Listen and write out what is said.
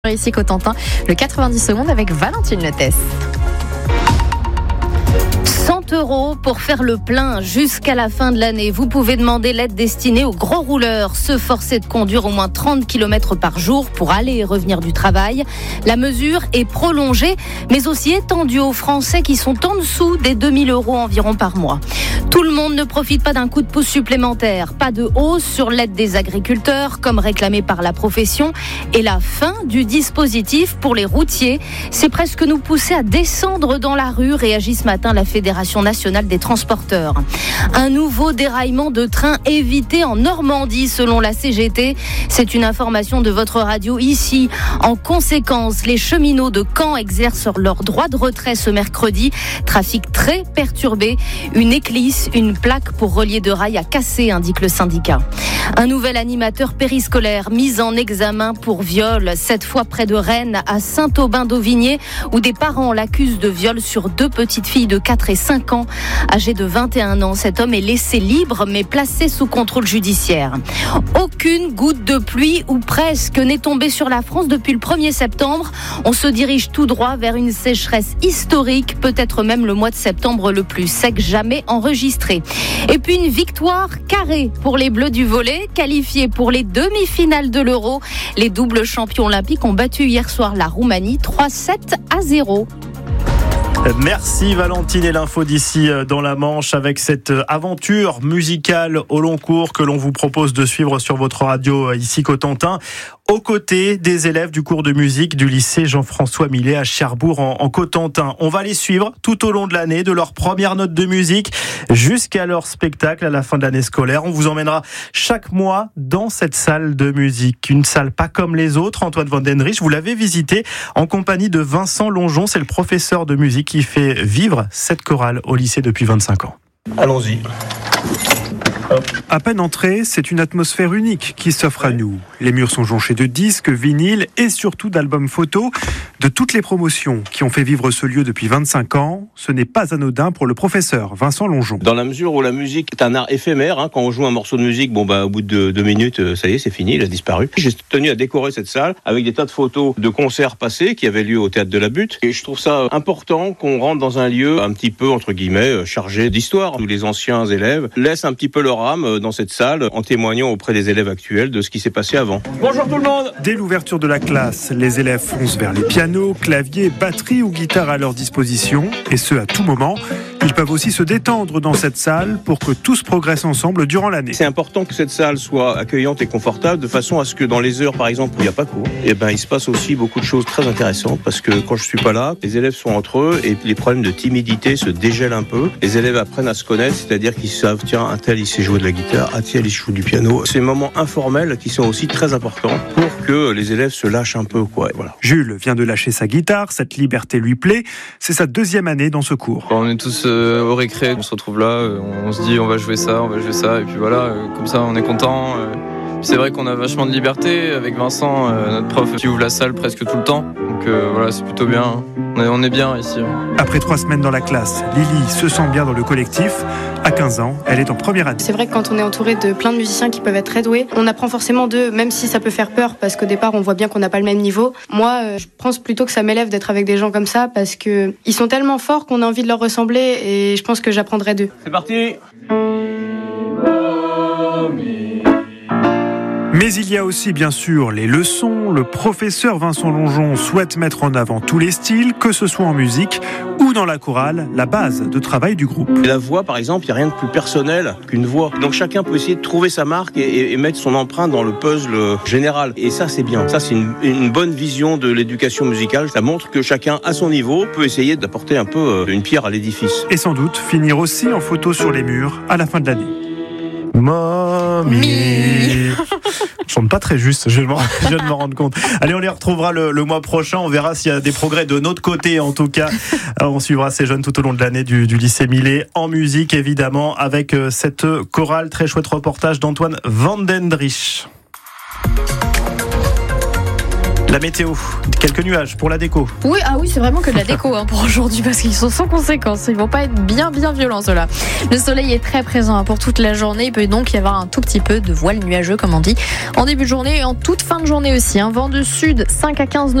Ici Cotentin, le 90 secondes avec Valentine Lettès. 100 € pour faire le plein jusqu'à la fin de l'année. Vous pouvez demander l'aide destinée aux gros rouleurs, ceux forcés de conduire au moins 30 km par jour pour aller et revenir du travail. La mesure est prolongée, mais aussi étendue aux Français qui sont en dessous des 2000 € environ par mois. Tout le monde ne profite pas d'un coup de pouce supplémentaire. Pas de hausse sur l'aide des agriculteurs, comme réclamé par la profession. Et la fin du dispositif pour les routiers, c'est presque nous pousser à descendre dans la rue, réagit ce matin la Fédération nationale des transporteurs. Un nouveau déraillement de train évité en Normandie, selon la CGT. C'est une information de votre radio ici. En conséquence, les cheminots de Caen exercent leur droit de retrait ce mercredi. Trafic très perturbé. Une éclisse, une plaque pour relier de rail a cassé, indique le syndicat. Un nouvel animateur périscolaire mis en examen pour viol, cette fois près de Rennes, à Saint-Aubin-d'Auvigné, où des parents l'accusent de viol sur 2 petites filles de 4 et 5 ans. Âgé de 21 ans, cet homme est laissé libre, mais placé sous contrôle judiciaire. Aucune goutte de pluie, ou presque, n'est tombée sur la France depuis le 1er septembre. On se dirige tout droit vers une sécheresse historique, peut-être même le mois de septembre le plus sec jamais enregistré. Et puis une victoire carrée pour les Bleus du volley, qualifiés pour les demi-finales de l'Euro. Les doubles champions olympiques ont battu hier soir la Roumanie 3-7-0. Merci Valentine, et l'info d'ici dans la Manche avec cette aventure musicale au long cours que l'on vous propose de suivre sur votre radio ici Cotentin, aux côtés des élèves du cours de musique du lycée Jean-François Millet à Cherbourg en Cotentin. On va les suivre tout au long de l'année, de leur première note de musique jusqu'à leur spectacle à la fin de l'année scolaire. On vous emmènera chaque mois dans cette salle de musique. Une salle pas comme les autres. Antoine Vandenrich, vous l'avez visité en compagnie de Vincent Longeon. C'est le professeur de musique qui fait vivre cette chorale au lycée depuis 25 ans. Allons-y. À peine entré, c'est une atmosphère unique qui s'offre à nous. Les murs sont jonchés de disques, vinyles et surtout d'albums photos de toutes les promotions qui ont fait vivre ce lieu depuis 25 ans. Ce n'est pas anodin pour le professeur Vincent Longeon. Dans la mesure où la musique est un art éphémère, quand on joue un morceau de musique, au bout de 2 minutes, ça y est, c'est fini, il a disparu. J'ai tenu à décorer cette salle avec des tas de photos de concerts passés qui avaient lieu au Théâtre de la Butte. Et je trouve ça important qu'on rentre dans un lieu un petit peu, entre guillemets, chargé d'histoire, où les anciens élèves laissent un petit peu leur âme dans cette salle en témoignant auprès des élèves actuels de ce qui s'est passé avant. Bonjour tout le monde. Dès l'ouverture de la classe, les élèves foncent vers les pianos, claviers, batteries ou guitares à leur disposition, et ce à tout moment. Ils peuvent aussi se détendre dans cette salle pour que tous progressent ensemble durant l'année. C'est important que cette salle soit accueillante et confortable, de façon à ce que dans les heures, par exemple, où il n'y a pas cours, il se passe aussi beaucoup de choses très intéressantes, parce que quand je suis pas là, les élèves sont entre eux et les problèmes de timidité se dégèlent un peu. Les élèves apprennent à se connaître, c'est-à-dire qu'ils savent, tiens, un tel il sait jouer de la guitare, un tel il joue du piano. Ces moments informels qui sont aussi très importants pour que les élèves se lâchent un peu, Voilà. Jules vient de lâcher sa guitare, cette liberté lui plaît. C'est sa 2e année dans ce cours. On est tous au récré, on se retrouve là, on se dit on va jouer ça, et puis voilà, comme ça on est content. C'est vrai qu'on a vachement de liberté avec Vincent, notre prof, qui ouvre la salle presque tout le temps. Donc voilà, c'est plutôt bien. On est bien ici. Après 3 semaines dans la classe, Lily se sent bien dans le collectif. À 15 ans, elle est en première année. C'est vrai que quand on est entouré de plein de musiciens qui peuvent être très doués, on apprend forcément d'eux, même si ça peut faire peur, parce qu'au départ, on voit bien qu'on n'a pas le même niveau. Moi, je pense plutôt que ça m'élève d'être avec des gens comme ça, parce que ils sont tellement forts qu'on a envie de leur ressembler, et je pense que j'apprendrai d'eux. C'est parti. Mais il y a aussi bien sûr les leçons. Le professeur Vincent Longeon souhaite mettre en avant tous les styles, que ce soit en musique ou dans la chorale, la base de travail du groupe. Et la voix, par exemple, il n'y a rien de plus personnel qu'une voix. Donc chacun peut essayer de trouver sa marque et mettre son empreinte dans le puzzle général. Et ça, c'est bien. Ça, c'est une bonne vision de l'éducation musicale. Ça montre que chacun, à son niveau, peut essayer d'apporter un peu une pierre à l'édifice. Et sans doute finir aussi en photo sur les murs à la fin de l'année. Mamie. Je chante pas très juste, je viens de me rendre compte. Allez, on les retrouvera le mois prochain. On verra s'il y a des progrès de notre côté, en tout cas. On suivra ces jeunes tout au long de l'année du lycée Millet en musique, évidemment, avec cette chorale. Très chouette reportage d'Antoine Vandenrich. La météo, quelques nuages pour la déco. Oui, c'est vraiment que de la déco pour aujourd'hui parce qu'ils sont sans conséquence. Ils vont pas être bien violents ceux-là. Le soleil est très présent pour toute la journée. Il peut donc y avoir un tout petit peu de voile nuageux comme on dit en début de journée et en toute fin de journée aussi. Vent de sud 5 à 15 nœuds